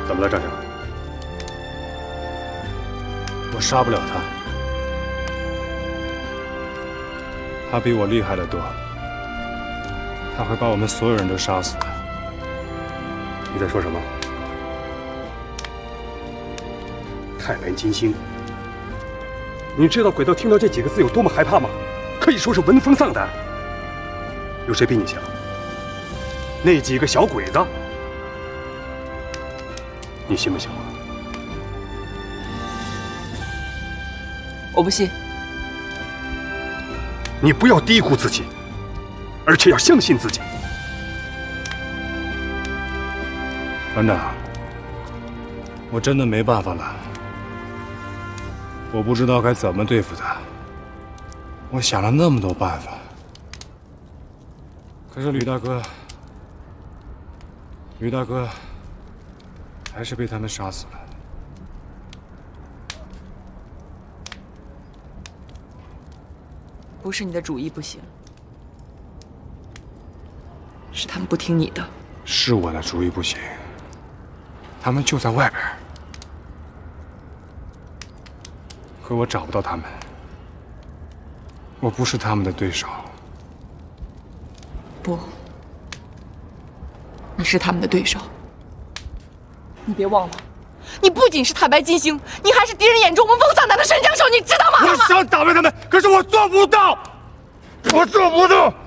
怎么了，张强？ 我杀不了他，他比我厉害得多，他会把我们所有人都杀死的。 你在说什么？太白金星，你知道鬼道听到这几个字有多么害怕吗？可以说是闻风丧胆。有谁比你强？那几个小鬼子，你信不信我？ 我不信。 你不要低估自己，而且要相信自己。 团长，我真的没办法了，我不知道该怎么对付他。我想了那么多办法，可是吕大哥还是被他们杀死了。 不是你的主意不行，是他们不听你的。 是我的主意不行，他们就在外边，可我找不到他们，我不是他们的对手。 不，你是他们的对手。你别忘了，你不仅是太白金星，你还是敌人眼中闻风丧胆的神枪手，你知道吗？ 我想打败他们，可是我做不到，我做不到。